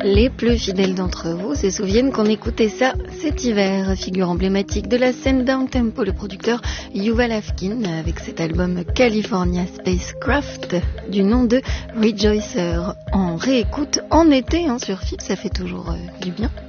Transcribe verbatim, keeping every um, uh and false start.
Les plus fidèles d'entre vous se souviennent qu'on écoutait ça cet hiver. Figure emblématique de la scène downtempo, le producteur Yuval Afkin avec cet album California Spacecraft du nom de Rejoicer. En réécoute en été hein, sur F I P, ça fait toujours euh, du bien.